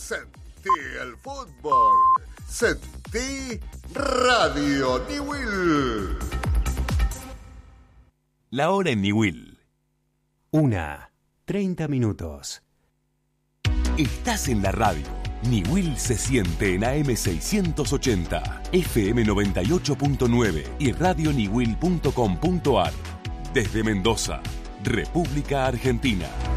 Sentí el fútbol. Sentí Radio Niwil. La hora en Niwil. 1:30. Estás en la radio. Niwil se siente en AM 680, FM 98.9 y radioniwil.com.ar. Desde Mendoza, República Argentina.